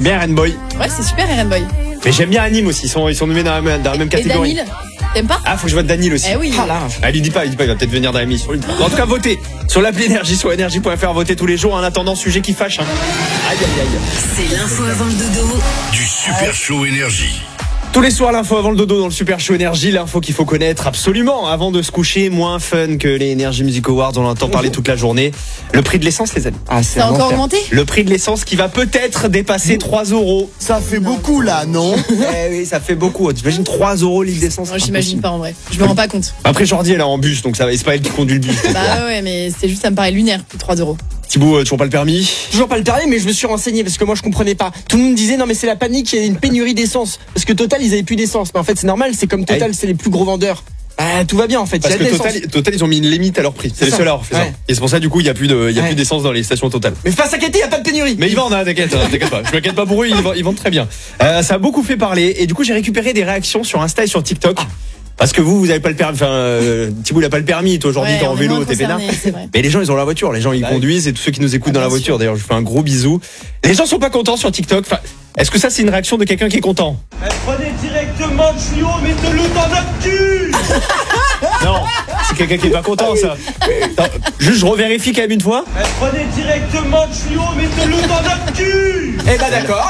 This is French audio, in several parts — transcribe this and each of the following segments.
bien Eren Boy. Ouais, c'est super, Eren Boy. Mais j'aime bien Anime aussi. Ils sont nommés dans la même catégorie. Et Danil, t'aimes pas? Ah, faut que je vote Danil aussi. Eh oui. Ah là. Ah, lui dis pas, il va peut-être venir dans l'émission. En tout cas, votez sur l'appli Énergie, sur énergie.fr, votez tous les jours. En attendant, sujet qui fâche. Hein. Aïe, aïe, aïe. C'est l'info avant le dodo. Du Super Show Énergie. Tous les soirs, l'info avant le dodo dans le Super Show Énergie, l'info qu'il faut connaître absolument avant de se coucher, moins fun que les Energy Music Awards, on entend parler toute la journée. Le prix de l'essence, les amis. Ah, ça a encore augmenté? Le prix de l'essence qui va peut-être dépasser 3 €. Ça fait beaucoup là, non? Eh oui, ça fait beaucoup. T'imagines 3 € litre d'essence? Moi, j'imagine pas en vrai. Je me rends pas compte. Après, Jordi, elle est en bus, donc ça va. C'est pas elle qui conduit le bus. Bah ouais, mais c'est juste, ça me paraît lunaire, plus 3 €. Thibaut, toujours pas le permis? Toujours pas le permis, mais je me suis renseigné parce que moi je comprenais pas. Tout le monde disait non mais c'est la panique, il y a une pénurie d'essence. Parce que Total ils avaient plus d'essence. Mais en fait c'est normal, c'est comme Total, c'est les plus gros vendeurs. Bah tout va bien en fait. Parce il y a que de l'essence. Total, ils ont mis une limite à leur prix. C'est les seuls à avoir fait ça. Et c'est pour ça du coup il y a plus d'essence dans les stations Total. Mais faut pas s'inquiéter, il y a pas de pénurie. Mais ils vendent, hein, t'inquiète pas. Je m'inquiète pas pour eux, ils vendent très bien. Ça a beaucoup fait parler et du coup j'ai récupéré des réactions sur Insta et sur TikTok. Parce que vous avez pas le permis. Enfin, Thibaut il a pas le permis. Toi aujourd'hui t'es en vélo, t'es peinard. Mais les gens ils ont la voiture. Les gens ils conduisent et tous ceux qui nous écoutent dans la voiture. D'ailleurs je fais un gros bisou. Les gens sont pas contents sur TikTok. Enfin, est-ce que ça c'est une réaction de quelqu'un qui est content? Prenez directement le tuyau, mettez-le dans notre cul. Non, c'est quelqu'un qui est pas content ça. Non, juste je revérifie quand même une fois. Prenez directement le tuyau, mettez-le dans notre cul. Eh bah d'accord,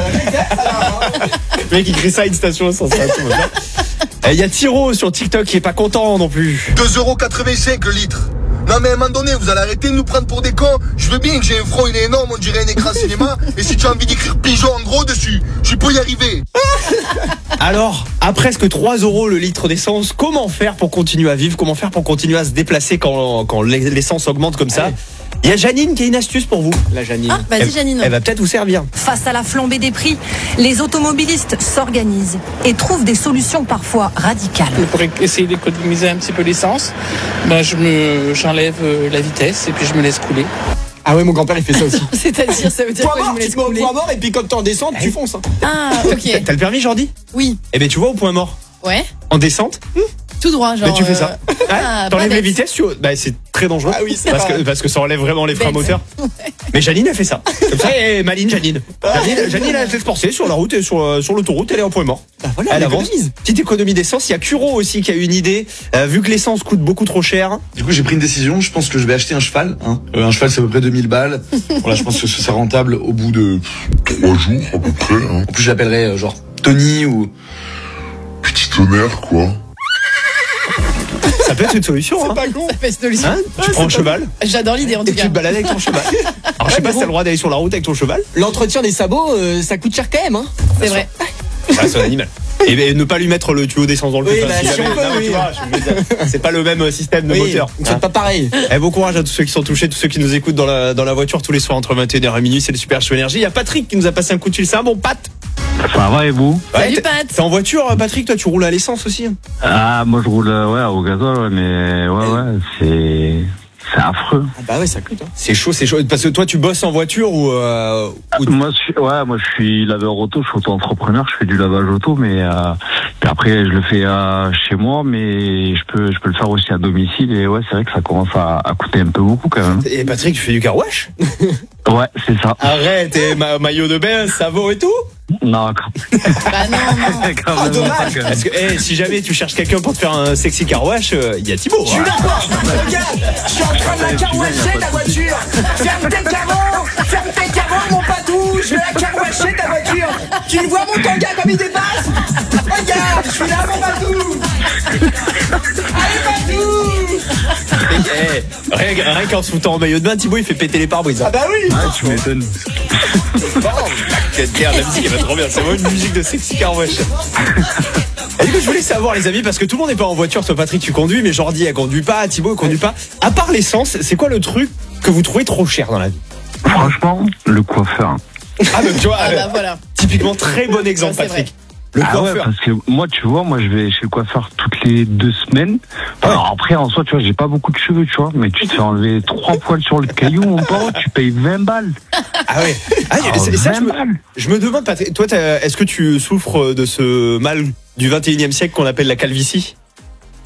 Le mec il crie ça à une station essence. Il y a Tiro sur TikTok qui est pas content non plus. 2,85 € le litre. Non mais à un moment donné, vous allez arrêter de nous prendre pour des cons. Je veux bien que j'ai un front, il est énorme, on dirait un écran cinéma. Et si tu as envie d'écrire pigeon en gros dessus, je peux y arriver. Alors, à presque 3 € le litre d'essence, comment faire pour continuer à vivre? Comment faire pour continuer à se déplacer quand l'essence augmente comme ça? Il y a Janine qui a une astuce pour vous. La Janine. Ah, vas-y Janine. Elle va peut-être vous servir. Face à la flambée des prix, les automobilistes s'organisent et trouvent des solutions parfois radicales. Pour essayer d'économiser un petit peu l'essence, j'enlève la vitesse et puis je me laisse couler. Ah ouais, mon grand-père il fait ça aussi. C'est-à-dire, ça veut dire que je me laisse couler. Point mort et puis quand t'es en descente, tu fonces. Ah, ok. T'as le permis Jordi? Oui. Eh ben tu vois au point mort. Ouais. En descente? Tout droit, genre. Mais tu fais ça. T'enlèves les vitesses. vitesses, bah c'est très dangereux. Ah oui, c'est parce que ça enlève vraiment les freins Bête. moteurs. Mais Janine elle fait ça. Comme ça, et maline Janine. Janine elle se laisse porter sur la route et sur l'autoroute, elle est en point mort. Bah voilà, Elle elle avance. économise. Petite économie d'essence. Il y a Curo aussi qui a une idée. Vu que l'essence coûte beaucoup trop cher. Du coup, j'ai pris une décision. Je pense que je vais acheter un cheval. Un cheval, c'est à peu près 2000 balles. Voilà, je pense que ce sera rentable au bout de 3 jours à peu près. En plus, j'appellerai genre Tony ou Petit tonnerre quoi. Ça peut être une solution. C'est Hein. pas con. Ça fait solution. Hein, tu prends un cheval J'adore l'idée en et tout tu te cas. balades avec ton cheval. Alors je sais pas si t'as le droit d'aller sur la route avec ton cheval. L'entretien des sabots, ça coûte cher quand même. Hein. C'est vrai. Ouais, c'est un animal. Et ne pas lui mettre le tuyau d'essence dans le cul. Oui, Enfin, bah, si si jamais- on peut, non, mais oui. tu vois, je veux dire, c'est pas le même système de moteur. C'est pas pareil. Bon courage à tous ceux qui sont touchés, tous ceux qui nous écoutent dans la voiture tous les soirs entre 21h et minuit. C'est le Super Show Énergie. Il y a Patrick qui nous a passé un coup de fil. C'est un bon Pat. Ça va et vous? Salut t'es- Pat. T'es en voiture, Patrick? Toi, tu roules à l'essence aussi? Ah, moi je roule au gasoil, ouais, mais c'est affreux. Ah bah ouais, ça coûte. Hein. C'est chaud. Parce que toi, tu bosses en voiture ou Moi je suis laveur auto, je suis auto-entrepreneur, je fais du lavage auto, mais puis après je le fais chez moi, mais je peux le faire aussi à domicile et ouais, c'est vrai que ça commence à coûter un peu beaucoup quand même. Et Patrick, tu fais du car wash? Ouais, c'est ça. Arrête, et maillot de bain, savon et tout? Non, Bah non. quand même dommage. pas, quand même. Parce que si jamais tu cherches quelqu'un pour te faire un sexy car wash, il y a Thibaut. Je suis d'accord. Regarde, je suis en train de la carouacher ta voiture. Ferme tes carreaux, mon patou. Je vais la carouacher ta voiture. Tu vois mon tanga comme il dépasse? Regarde, je suis là, mon patou. Allez, patou. Rien qu'en se foutant en maillot de bain, Thibaut il fait péter les pare-brises. Ah bah oui. Ah, tu m'étonnes. La musique elle va trop bien, c'est vraiment une musique de sexy car wash. Et du coup je voulais savoir les amis, parce que tout le monde n'est pas en voiture. Toi Patrick tu conduis, mais Jordi elle conduit pas, Thibaut elle conduit pas. À part l'essence, c'est quoi le truc que vous trouvez trop cher dans la vie? Franchement, le coiffeur. Ah donc tu vois, Ah bah voilà. typiquement très bon exemple Ouais, c'est Patrick. Le Ah ouais, coiffeur. parce que moi, tu vois, je vais chez le coiffeur toutes les 2 semaines. Alors après, en soi, tu vois, j'ai pas beaucoup de cheveux, tu vois, mais tu te fais enlever 3 poils sur le caillou, mon pote, tu payes 20 balles. Ah ouais. Ah, c'est ça, 20 balles. je me demande Patrick, toi est-ce que tu souffres de ce mal du 21e siècle qu'on appelle la calvitie?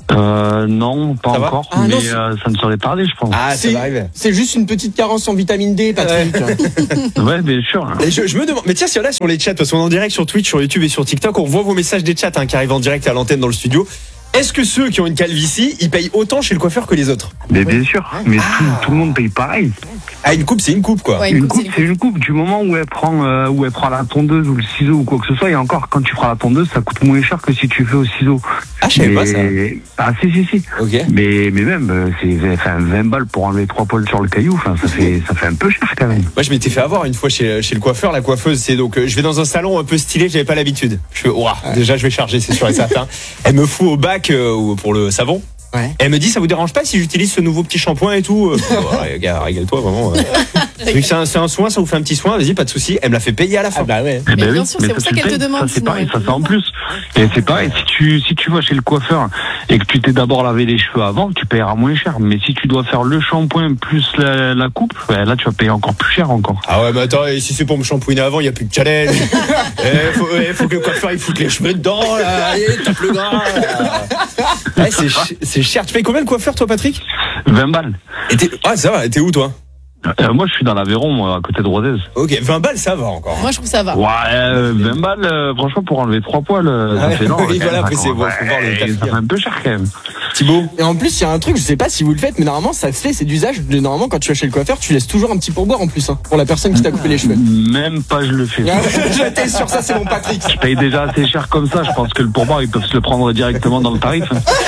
Non, pas Ça va encore, Ah, mais non, ça me serait tardé, je pense. Ah, ça va arriver. C'est juste une petite carence en vitamine D, Patrick. Ouais, bien sûr. Et je me demande, mais tiens, si on est là sur les chats, parce qu'on est en direct sur Twitch, sur YouTube et sur TikTok, on voit vos messages des chats qui arrivent en direct à l'antenne dans le studio. Est-ce que ceux qui ont une calvitie, ils payent autant chez le coiffeur que les autres? Mais bien sûr, mais tout le monde paye pareil. Ah, une coupe, c'est une coupe, quoi. Ouais, Une coupe, c'est une coupe. Du moment où elle prend la tondeuse ou le ciseau ou quoi que ce soit, et encore, quand tu feras la tondeuse, ça coûte moins cher que si tu fais au ciseau. Ah, je savais pas ça. Ah, si. Ok. Mais même, c'est 20 balles pour enlever 3 poils sur le caillou, enfin, ça fait un peu cher quand même. Moi, je m'étais fait avoir une fois chez le coiffeur. La coiffeuse, c'est donc, je vais dans un salon un peu stylé, j'avais pas l'habitude. Je fais, déjà, je vais charger, c'est sûr et certain. Elle me fout au bac pour le savon. Ouais. Elle me dit, ça vous dérange pas si j'utilise ce nouveau petit shampoing et tout? Gars, régale-toi, vraiment. C'est un soin, ça vous fait un petit soin, vas-y, pas de souci. Elle me l'a fait payer à la fin. Ah bah ouais. Eh ben bien oui, sûr, mais c'est pour ça tu qu'elle le te payes. demande, Ça, c'est sinon, pareil, elle ça te c'est en plus. Et c'est pareil, si tu vas chez le coiffeur et que tu t'es d'abord lavé les cheveux avant, tu paieras moins cher. Mais si tu dois faire le shampoing plus la coupe, là tu vas payer encore plus cher encore. Ah ouais, mais attends, et si c'est pour me shampouiner avant, il y a plus de challenge. Faut que le coiffeur il foute les cheveux dedans, là. Allez, tape le gras. Là. Ouais, c'est cher. Tu payes combien le coiffeur, toi, Patrick? 20 balles. Ça va, t'es où, toi? Moi je suis dans l'Aveyron, moi, à côté de Rodez. Ok, 20 balles, ça va encore. Moi, je trouve que ça va. Ouais, 20 balles, franchement, pour enlever 3 poils, ça fait long. Oui, voilà, après, faut voir le taf. Ça fait un peu cher quand même. Thibaut? Et en plus, il y a un truc, je sais pas si vous le faites, mais normalement, ça se fait, c'est d'usage. Normalement, quand tu vas chez le coiffeur, tu laisses toujours un petit pourboire en plus, pour la personne qui t'a coupé les cheveux. Même pas, je le fais. J'étais sur ça, c'est mon Patrick. Je paye déjà assez cher comme ça, je pense que le pourboire, ils peuvent se le prendre directement dans le tarif.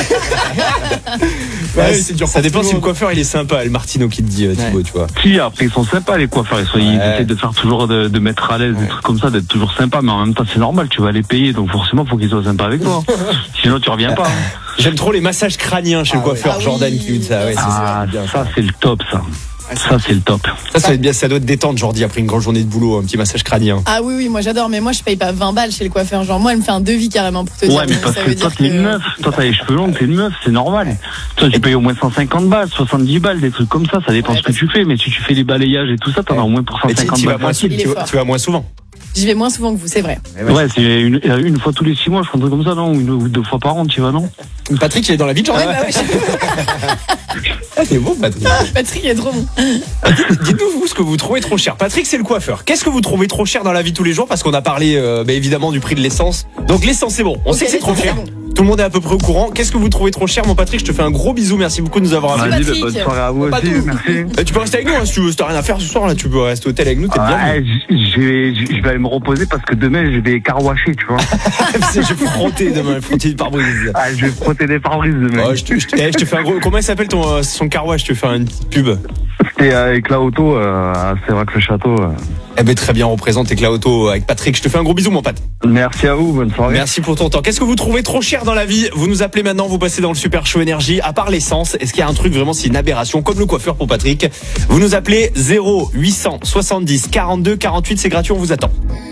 Ouais, c'est dur. Ça dépend si le coiffeur il est sympa, le Martino qui te dit, Thibaut, tu vois. Si, après, ils sont sympas, les coiffeurs. Ils essaient de faire toujours de mettre à l'aise des trucs comme ça, d'être toujours sympa, mais en même temps, c'est normal, tu vas les payer, donc forcément, faut qu'ils soient sympas avec toi. Sinon, tu reviens pas. J'aime trop les massages crâniens chez le coiffeur, Jordan qui dit ça. Ouais, ça, c'est le top, ça. Ça, c'est le top. Ça doit être bien, ça doit être détente, Jordi, après une grande journée de boulot, un petit massage crânien. Ah oui, moi j'adore, mais moi je paye pas 20 balles chez le coiffeur. Genre, moi elle me fait un devis carrément pour te dire. Ouais, mais parce que toi, t'es une meuf. Toi, t'as les cheveux longs, t'es une meuf, c'est normal. Toi, tu payes au moins 150 balles, 70 balles, des trucs comme ça dépend ce que tu fais. Mais si tu fais les balayages et tout ça, t'en as au moins pour 150 balles. Tu vas moins souvent. J'y vais moins souvent que vous, c'est vrai. Ouais, c'est une fois tous les 6 mois, je crois, un truc comme ça, non? Ou 2 fois par an, tu vas, non? Patrick, il est dans la vie de Jordan. Ouais, bah ouais. C'est bon, Patrick. Patrick est trop bon. Dites-nous, vous, ce que vous trouvez trop cher. Patrick, c'est le coiffeur. Qu'est-ce que vous trouvez trop cher dans la vie tous les jours? Parce qu'on a parlé, évidemment, du prix de l'essence. Donc, l'essence, c'est bon. On sait que c'est trop cher. Tout le monde est à peu près au courant. Qu'est-ce que vous trouvez trop cher, mon Patrick? Je te fais un gros bisou. Merci beaucoup de nous avoir appelés. Vas-y, bonne soirée à vous aussi. Merci. Tu peux rester avec nous, si tu veux. Si t'as rien à faire ce soir, là, tu peux rester au hôtel avec nous. T'es bien. Je vais aller me reposer parce que demain, je vais carwasher, tu vois. Je vais frotter demain, frotter des pare-brises. Je vais frotter des pare-brises demain. Oh, je te fais un gros. Comment il s'appelle son carwash? Je te fais une petite pub. C'était avec la auto, c'est vrai que le château. Eh ben très bien, on représente Éclat Auto avec Patrick. Je te fais un gros bisou, mon pote. Merci à vous, bonne soirée. Merci pour ton temps. Qu'est-ce que vous trouvez trop cher dans la vie? Vous nous appelez maintenant, vous passez dans le Super Show Énergie. À part l'essence, est-ce qu'il y a un truc vraiment, c'est une aberration, comme le coiffeur pour Patrick? Vous nous appelez 0870 42 48, c'est gratuit, on vous attend.